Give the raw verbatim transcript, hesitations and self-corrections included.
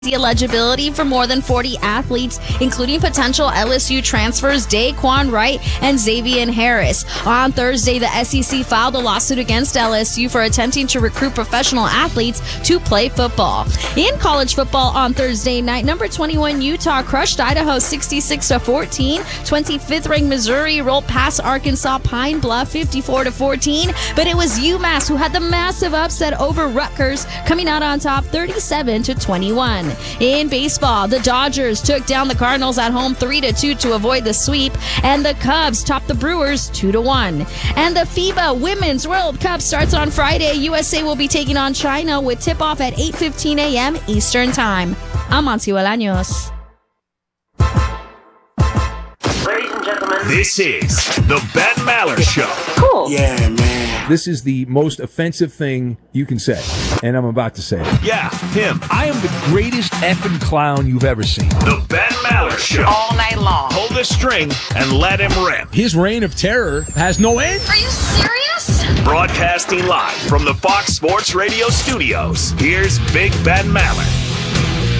The eligibility for more than forty athletes, including potential L S U transfers Daquan Wright and Xavier Harris. On Thursday, the S E C filed a lawsuit against L S U for attempting to recruit professional athletes to play football. In college football on Thursday night, number twenty-one Utah crushed Idaho sixty-six to fourteen. twenty-fifth ranked Missouri rolled past Arkansas Pine Bluff fifty-four to fourteen, but it was UMass who had the massive upset over Rutgers, coming out on top thirty-seven to twenty-one. In baseball, the Dodgers took down the Cardinals at home three to two to avoid the sweep, and the Cubs topped the Brewers two to one. And the FIBA Women's World Cup starts on Friday. U S A will be taking on China with tip-off at eight fifteen a.m. Eastern Time. I'm Monty Bolaños. Ladies and gentlemen, this is the Ben Maller Show. Cool. Yeah, man. This is the most offensive thing you can say, and I'm about to say it. Yeah, him. I am the greatest effing clown you've ever seen. The Ben Maller Show. All night long. Pull the string and let him rip. His reign of terror has no end. Are you serious? Broadcasting live from the Fox Sports Radio studios, here's Big Ben Maller.